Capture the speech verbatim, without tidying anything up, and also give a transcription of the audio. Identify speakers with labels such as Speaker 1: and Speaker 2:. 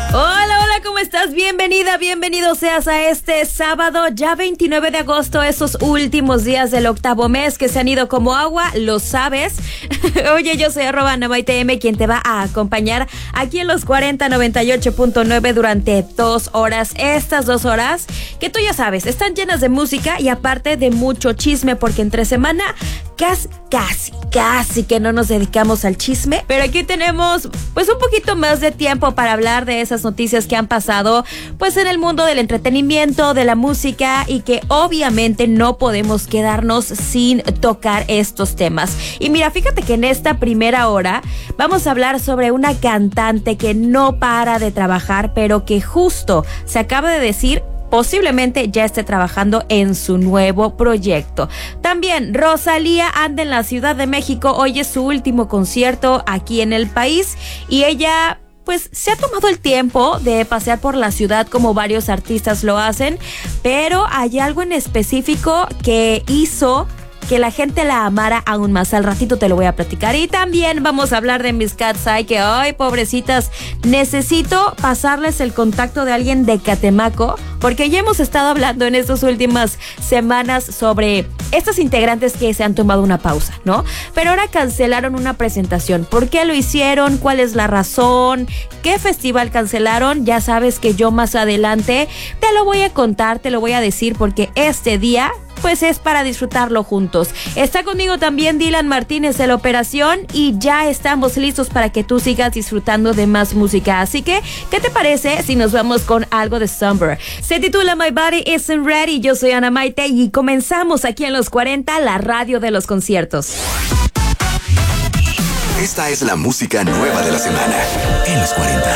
Speaker 1: Hola, hola, ¿cómo estás? Bienvenida, bienvenido seas a este sábado, ya veintinueve de agosto, esos últimos días del octavo mes que se han ido como agua, lo sabes. Oye, yo soy arroba Ana Maite M, quien te va a acompañar aquí en los cuarenta noventa y ocho punto nueve durante dos horas. Estas dos horas que tú ya sabes, están llenas de música y aparte de mucho chisme, porque entre semana casi, casi, casi que no nos dedicamos al chisme. Pero aquí tenemos pues un poquito más de tiempo para hablar de esas noticias que han pasado pues en el mundo del entretenimiento, de la música, y que obviamente no podemos quedarnos sin tocar estos temas. Y mira, fíjate que en esta primera hora vamos a hablar sobre una cantante que no para de trabajar, pero que justo se acaba de decir posiblemente ya esté trabajando en su nuevo proyecto. También Rosalía anda en la Ciudad de México, hoy es su último concierto aquí en el país y ella pues se ha tomado el tiempo de pasear por la ciudad como varios artistas lo hacen, pero hay algo en específico que hizo que la gente la amara aún más. Al ratito te lo voy a platicar. Y también vamos a hablar de mis Cat's Eye, que ay, pobrecitas, necesito pasarles el contacto de alguien de Catemaco, porque ya hemos estado hablando en estas últimas semanas sobre estos integrantes que se han tomado una pausa, ¿no? Pero ahora cancelaron una presentación. ¿Por qué lo hicieron? ¿Cuál es la razón? ¿Qué festival cancelaron? Ya sabes que yo más adelante te lo voy a contar, te lo voy a decir, porque este día pues es para disfrutarlo juntos. Está conmigo también Dylan Martínez de La Operación y ya estamos listos para que tú sigas disfrutando de más música. Así que, ¿qué te parece si nos vamos con algo de Summer? Se titula My Body Isn't Ready. Yo soy Ana Maite y comenzamos aquí en Los cuarenta, la radio de los conciertos.
Speaker 2: Esta es la música nueva de la semana en Los cuarenta.